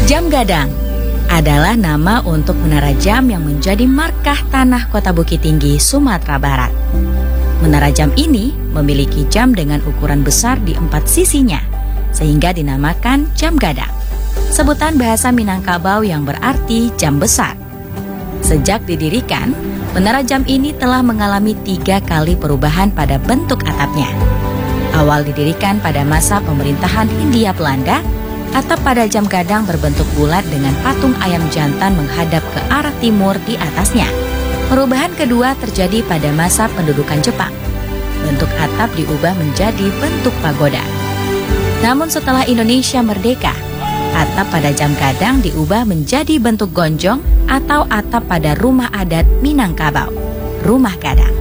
Jam Gadang adalah nama untuk menara jam yang menjadi markah tanah Kota Bukit Tinggi, Sumatera Barat. Menara jam ini memiliki jam dengan ukuran besar di 4 sisinya, sehingga dinamakan Jam Gadang. Sebutan bahasa Minangkabau yang berarti jam besar. Sejak didirikan, menara jam ini telah mengalami 3 kali perubahan pada bentuk atapnya. Awal didirikan pada masa pemerintahan Hindia Belanda, atap pada jam gadang berbentuk bulat dengan patung ayam jantan menghadap ke arah timur di atasnya. Perubahan kedua terjadi pada masa pendudukan Jepang. Bentuk atap diubah menjadi bentuk pagoda. Namun setelah Indonesia merdeka, atap pada jam gadang diubah menjadi bentuk gonjong atau atap pada rumah adat Minangkabau, rumah gadang.